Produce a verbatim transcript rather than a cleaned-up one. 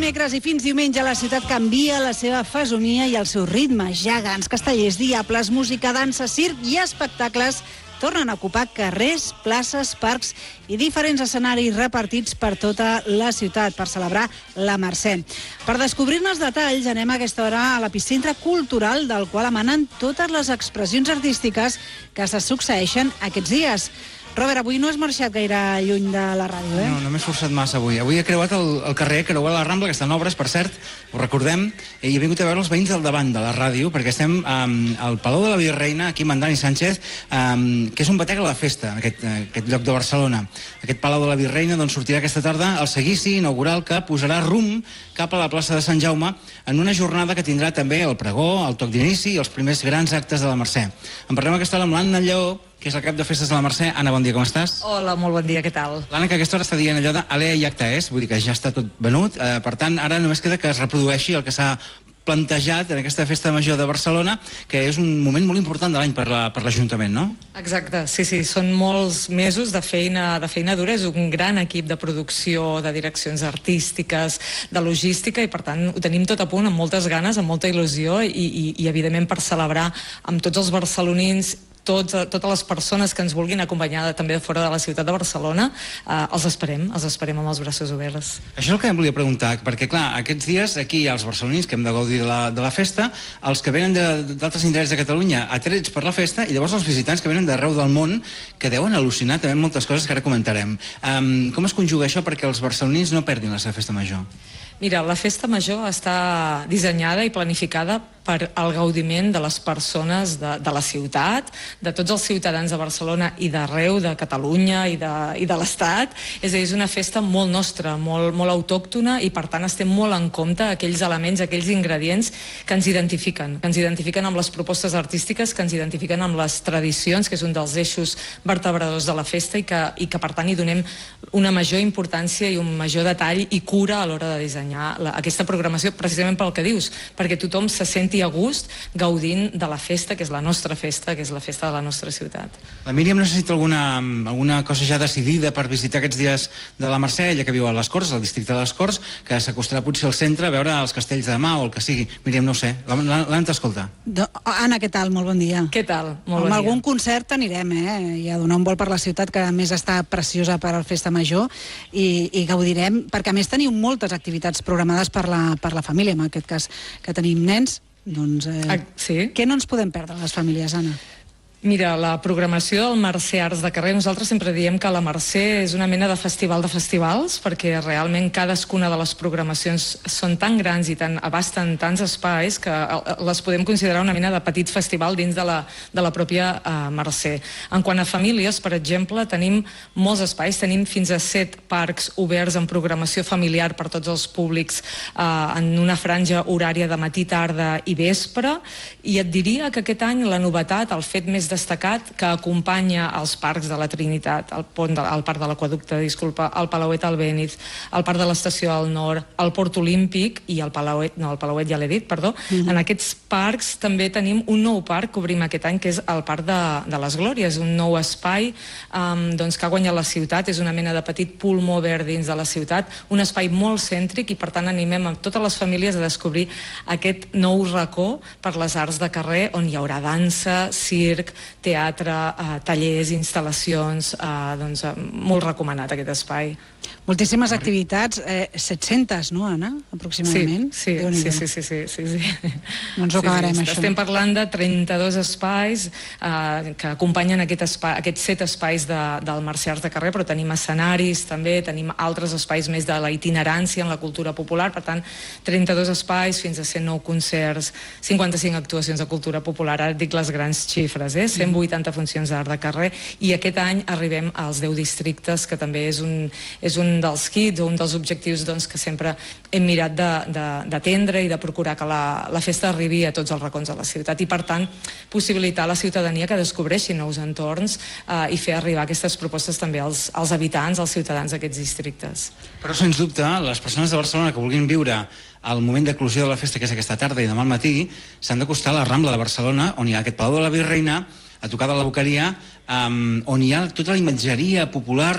dimecres i fins diumenge la ciutat canvia la seva fesomia i el seu ritme. Gegants, castellers, diables, música, dansa, circ i espectacles tornen a ocupar carrers, places, parcs i diferents escenaris repartits per tota la ciutat per celebrar la Mercè. Per descobrir-ne els detalls anem a aquesta hora a l'epicentre cultural del qual emanen totes les expressions artístiques que se succeeixen aquests dies. Robert, avui no has marxat gaire lluny de la ràdio, eh? No, no m'he esforçat massa avui. Avui he creuat el, el carrer, creuat la Rambla, que està en obres, per cert, ho recordem, i he vingut a veure els veïns del davant de la ràdio, perquè estem um, al Palau de la Virreina, aquí amb en Dani Sánchez, um, que és un batec a la festa, aquest, aquest lloc de Barcelona. Aquest Palau de la Virreina, d'on sortirà aquesta tarda el seguici inaugural que posarà rumb cap a la plaça de Sant Jaume en una jornada que tindrà també el pregó, el toc d'inici i els primers grans actes de la Mercè. En parlem aquesta hora amb l'Anna Lleó, que és el cap de festes de la Mercè. Anna, bon dia, com estàs? Hola, molt bon dia, què tal? L'Anna, que a aquesta hora està dient allò de alea i acta és, vull dir que ja està tot venut, eh, per tant, ara només queda que es reprodueixi el que s'ha plantejat en aquesta festa major de Barcelona, que és un moment molt important de l'any per la, per l'Ajuntament, no? Exacte, sí, sí, són molts mesos de feina, de feina dura, és un gran equip de producció, de direccions artístiques, de logística, i per tant ho tenim tot a punt, amb moltes ganes, amb molta il·lusió, i, i, i evidentment per celebrar amb tots els barcelonins, Tots, totes les persones que ens vulguin acompanyar també de fora de la ciutat de Barcelona, eh, els esperem, els esperem amb els braços oberts. Això és el que em volia preguntar, perquè clar, aquests dies aquí hi ha els barcelonins que hem de gaudir de la, de la festa, els que venen d'altres indrets de Catalunya atrets per la festa, i llavors els visitants que venen d'arreu del món, que deuen al·lucinar també moltes coses que ara comentarem. Um, com es conjuga això perquè els barcelonins no perdin la seva festa major? Mira, la festa major està dissenyada i planificada per al gaudiment de les persones de, de la ciutat, de tots els ciutadans de Barcelona i d'arreu de Catalunya i de, i de l'Estat. És a dir, és una festa molt nostra, molt, molt autòctona, i per tant estem molt en compte aquells elements, aquells ingredients que ens identifiquen, que ens identifiquen amb les propostes artístiques, que ens identifiquen amb les tradicions, que és un dels eixos vertebradors de la festa, i que, i que per tant hi donem una major importància i un major detall i cura a l'hora de dissenyar la, aquesta programació, precisament pel que dius, perquè tothom se senti a gust gaudint de la festa, que és la nostra festa, que és la festa de la nostra ciutat. La Míriam necessita alguna, alguna cosa ja decidida per visitar aquests dies de la Mercè, ella que viu a les Corts, al districte de les Corts, que s'acostarà potser al centre a veure els castells de demà o el que sigui. Míriam, no ho sé, l'Anna t'escolta. Anna, què tal? Molt bon dia. Què tal? Amb Molt bon dia. algun concert anirem, eh? I a donar un vol per la ciutat, que a més està preciosa per a la festa major, i, i gaudirem, perquè a més teniu moltes activitats programades per la, per la família, en aquest cas que tenim nens. Doncs, eh, ah, sí? Què no ens podem perdre les famílies, Anna? Mira, la programació del Mercè Arts de Carrer, nosaltres sempre diem que la Mercè és una mena de festival de festivals, perquè realment cadascuna de les programacions són tan grans i tan, abasten tants espais que les podem considerar una mena de petit festival dins de la, de la pròpia uh, Mercè. En quant a famílies, per exemple, tenim molts espais, tenim fins a set parcs oberts en programació familiar per tots els públics, uh, en una franja horària de matí, tarda i vespre, i et diria que aquest any la novetat, el fet més destacat, que acompanya els parcs de la Trinitat, el, pont de, el parc de l'Aqüeducte, disculpa, el Palauet Albéniz, el parc de l'Estació al Nord, el Port Olímpic i el Palauet, no, el Palauet ja l'he dit, perdó. Mm-hmm. En aquests parcs també tenim un nou parc que obrim aquest any, que és el Parc de, de les Glòries, un nou espai um, doncs, que ha guanyat la ciutat, és una mena de petit pulmó verd dins de la ciutat, un espai molt cèntric, i per tant animem a totes les famílies a descobrir aquest nou racó per les arts de carrer, on hi haurà dansa, circ, teatre, eh, tallers, instal·lacions, eh, doncs, eh, molt recomanat aquest espai. Moltíssimes activitats, eh, set-centes, no, Anna? Aproximadament. Sí, sí, sí, sí, sí, sí, sí. No ens ho acabarem, sí, sí. això. Estem parlant de trenta-dos espais eh, que acompanyen aquest espai, aquests set espais de, del Mercè Arts de Carrer, però tenim escenaris també, tenim altres espais més de la itinerància en la cultura popular, per tant, trenta-dos espais, fins a cent nou concerts, cinquanta-cinc actuacions de cultura popular, ara et dic les grans xifres, eh? cent vuitanta funcions d'art de carrer, i aquest any arribem als deu districtes, que també és un, és un dels hits o un dels objectius, doncs, que sempre hem mirat d'atendre i de procurar que la, la festa arribi a tots els racons de la ciutat, i per tant possibilitar a la ciutadania que descobreixi nous entorns eh, i fer arribar aquestes propostes també als, als habitants, als ciutadans d'aquests districtes. Però sens dubte, les persones de Barcelona que vulguin viure el moment d'eclosió de la festa, que és aquesta tarda i demà al matí, s'han d'acostar a la Rambla de Barcelona, on hi ha aquest Palau de la Virreina, a tocar de la Boqueria, um, on hi ha tota la imatgeria popular